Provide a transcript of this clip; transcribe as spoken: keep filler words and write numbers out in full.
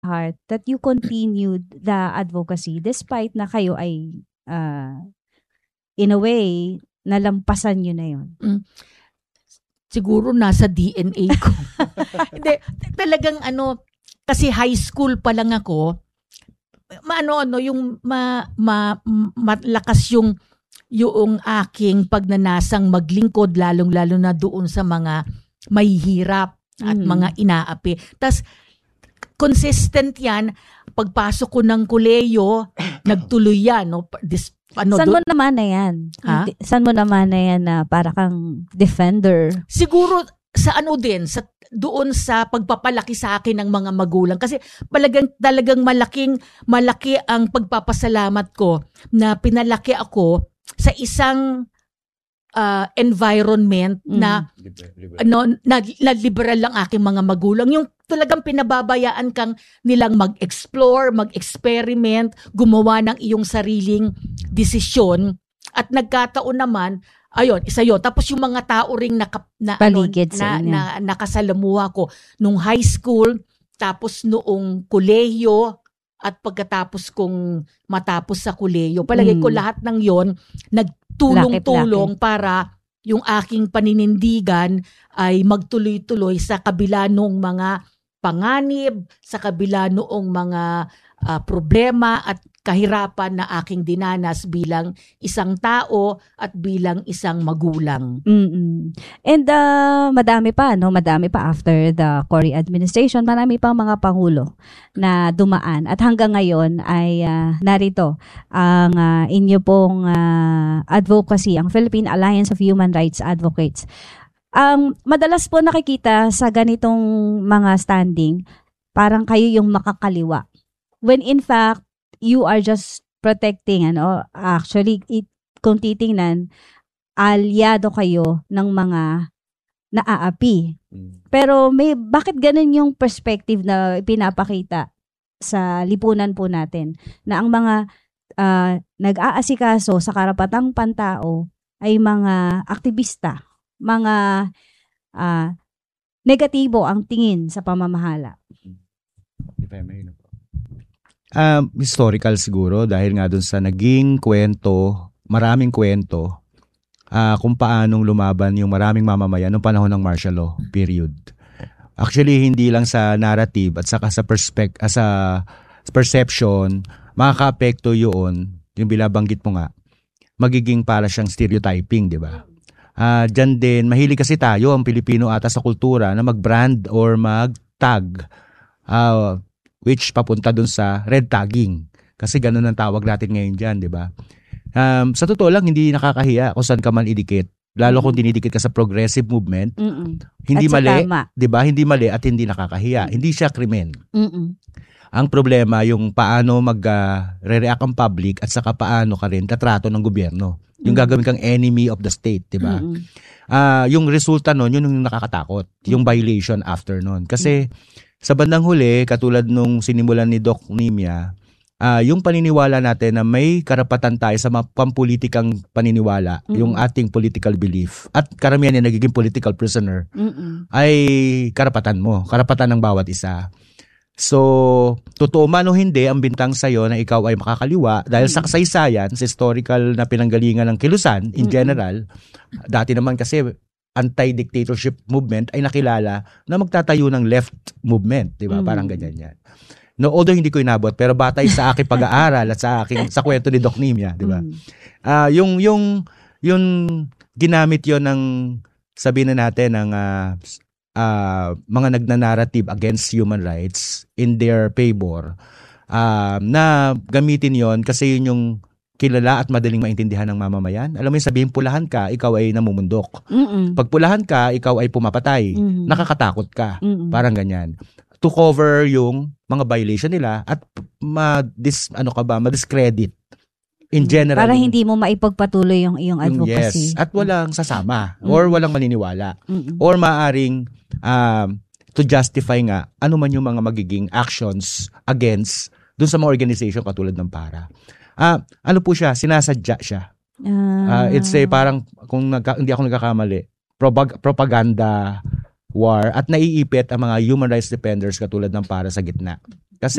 heart that you continued the advocacy despite na kayo ay uh, in a way nalampasan nyo na yun? Mm. Siguro nasa D N A ko. Hindi, talagang ano, kasi high school pa lang ako, maano ano yung ma, ma, malakas yung yung aking pagnanasang maglingkod, lalong-lalo na doon sa mga mahihirap at mm. mga inaapi. Tas consistent yan, pagpasok ko ng kolehiyo, nagtuloy yan. No? This, ano, San do- mo naman na yan? Ha? San mo naman na yan na para kang defender? Siguro sa ano din, sa doon sa pagpapalaki sa akin ng mga magulang. Kasi talagang, talagang malaking, malaki ang pagpapasalamat ko na pinalaki ako sa isang uh, environment mm. na, ano, na, na liberal lang aking mga magulang. Yung talagang pinababayaan kang nilang mag-explore, mag-experiment, gumawa ng iyong sariling desisyon. At nagkataon naman, ayun, isa yun. Tapos yung mga tao ring naka, na, ano, na, na, nakasalamuha ko nung high school, tapos noong kolehiyo, at pagkatapos kong matapos sa kolehiyo. Palagay mm. ko lahat ng yon nagtulong-tulong Laki-laki. Para yung aking paninindigan ay magtuloy-tuloy sa kabila noong mga panganib, sa kabila noong mga uh, problema at kahirapan na aking dinanas bilang isang tao at bilang isang magulang. Mm-mm. And uh, madami pa, no? Madami pa after the Cory administration, marami pang mga pangulo na dumaan. At hanggang ngayon ay uh, narito ang uh, inyo pong uh, advocacy, ang Philippine Alliance of Human Rights Advocates. Um, madalas po nakikita sa ganitong mga standing, parang kayo yung makakaliwa. When in fact, you are just protecting, ano, actually, it, kung titingnan, aliado kayo ng mga naaapi. Pero may, bakit ganun yung perspective na pinapakita sa lipunan po natin, na ang mga uh, nag-aasikaso sa karapatang pantao ay mga aktivista, mga uh, negatibo ang tingin sa pamamahala? If I may, no? Um, historical siguro dahil nga dun sa naging kwento, maraming kwento uh, kung paanong lumaban yung maraming mamamayan noong panahon ng martial law period. Actually, hindi lang sa narrative at saka sa perspect uh, sa perception, makaka-apekto yun, yung binabanggit mo nga, magiging para siyang stereotyping, di ba? Uh, dyan din, mahilig kasi tayo, ang Pilipino ata sa kultura, na mag-brand or mag-tag. Uh, which papunta dun sa red tagging. Kasi ganun ang tawag natin ngayon dyan, di ba? Um, sa totoo lang, hindi nakakahiya kung saan ka man idikit. Lalo mm-hmm. kung dinidikit ka sa progressive movement. Mm-mm. Hindi at mali, di ba? Hindi mali at hindi nakakahiya. Mm-hmm. Hindi siya krimen. Mm-mm. Ang problema, yung paano mag-re-react uh, ang public at saka paano ka rin tatrato ng gobyerno. Yung mm-hmm. gagawin kang enemy of the state, di ba? Mm-hmm. Uh, yung resulta nun, yun yung nakakatakot. Mm-hmm. Yung violation after nun. Kasi, mm-hmm. sa bandang huli, katulad nung sinimulan ni Doc Nimia, uh, yung paniniwala natin na may karapatan tayo sa mga pampulitikang paniniwala, mm-hmm. yung ating political belief, at karamihan na nagiging political prisoner, mm-hmm. ay karapatan mo, karapatan ng bawat isa. So, totoo man o hindi, ang bintang sa'yo na ikaw ay makakaliwa, dahil mm-hmm. sa kasaysayan, sa historical na pinanggalingan ng kilusan, in mm-hmm. general, dati naman kasi, anti-dictatorship movement ay nakilala na magtatayo ng left movement, 'di ba? Mm. Parang ganyan 'yan. No, although hindi ko inabot, pero batay sa aking pag-aaral at sa aking sa kwento ni Doc Nimia, 'di ba? Mm. Uh, yung yung yung ginamit 'yon ng sabihin na natin ng uh, uh, mga nagnanarrative against human rights in their favor. Uh, na gamitin 'yon kasi yun yung kilala at madaling maintindihan ng mamamayan. Alam mo yung sabihin, pulahan ka, ikaw ay namumundok. Mm-mm. Pag pulahan ka, ikaw ay pumapatay. Mm-hmm. Nakakatakot ka. Mm-mm. Parang ganyan. To cover yung mga violation nila at ma-dis, ano ka ba, ma-discredit in general. Para yung, hindi mo maipagpatuloy yung iyong advocacy. Yes. At walang sasama. Mm-hmm. Or walang maniniwala. Mm-hmm. Or maaring um, to justify nga ano man yung mga magiging actions against dun sa mga organization katulad ng PARA. Ah, ano po siya? Sinasadya siya. Uh, it's a parang, kung nagka, hindi ako nagkakamali, propag- propaganda war at naiipit ang mga human rights defenders katulad ng PARA sa gitna.